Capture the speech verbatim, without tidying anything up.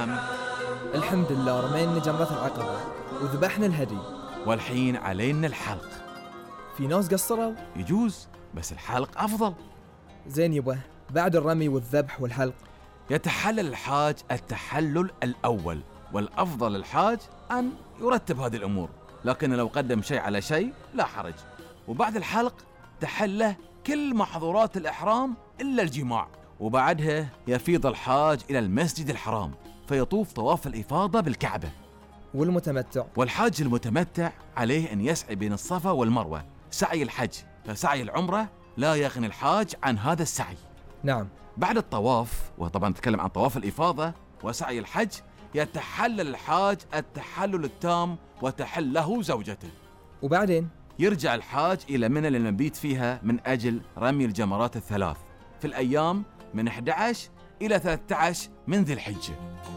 نعم. الحمد لله رمينا جمرة العقبة وذبحنا الهدي، والحين علينا الحلق. في ناس قصروا؟ يجوز، بس الحلق أفضل. زين يبا، بعد الرمي والذبح والحلق يتحلل الحاج التحلل الأول، والأفضل الحاج أن يرتب هذه الأمور، لكن لو قدم شيء على شيء لا حرج. وبعد الحلق تحله كل محظورات الإحرام إلا الجماع، وبعدها يفيض الحاج إلى المسجد الحرام فيطوف طواف الإفاضة بالكعبة. والمتمتع؟ والحاج المتمتع عليه أن يسعي بين الصفا والمروة سعي الحج، فسعي العمرة لا يغني الحاج عن هذا السعي. نعم. بعد الطواف، وطبعا نتكلم عن طواف الإفاضة وسعي الحج، يتحلل الحاج التحلل التام وتحل له زوجته. وبعدين يرجع الحاج إلى منى للمبيت فيها من أجل رمي الجمرات الثلاث في الأيام من أحد عشر إلى ثلاثة عشر من ذي الحجة.